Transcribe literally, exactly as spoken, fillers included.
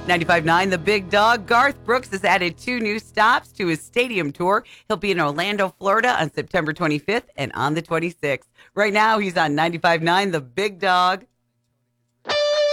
ninety-five point nine The Big Dog. Garth Brooks has added two new stops to his stadium tour. He'll be in Orlando, Florida on September twenty-fifth and on the twenty-sixth. Right now, he's on ninety-five point nine The Big Dog.